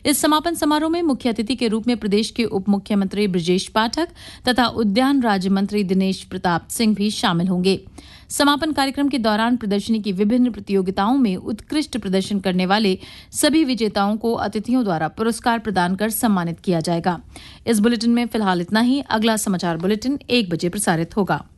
इस समापन समारोह में मुख्य अतिथि के रूप में प्रदेश के उप मुख्यमंत्री बृजेश पाठक तथा उद्यान राज्य मंत्री दिनेश प्रताप सिंह भी शामिल होंगे। समापन कार्यक्रम के दौरान प्रदर्शनी की विभिन्न प्रतियोगिताओं में उत्कृष्ट प्रदर्शन करने वाले सभी विजेताओं को अतिथियों द्वारा पुरस्कार प्रदान कर सम्मानित किया जाएगा। इस बुलेटिन में फिलहाल इतना ही। अगला समाचार बुलेटिन 1 बजे प्रसारित होगा।